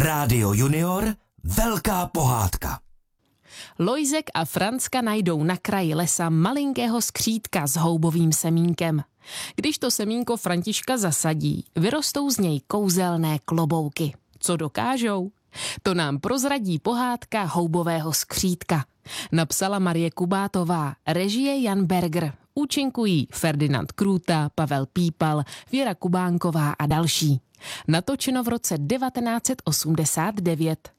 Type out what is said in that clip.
Rádio Junior, velká pohádka. Lojzek a Francka najdou na kraji lesa malinkého skřítka s houbovým semínkem. Když to semínko Františka zasadí, vyrostou z něj kouzelné klobouky. Co dokážou? To nám prozradí pohádka Houbového skřítka. Napsala Marie Kubátová, režie Jan Berger. Účinkují Ferdinand Krůta, Pavel Pípal, Věra Kubánková a další. Natočeno v roce 1989.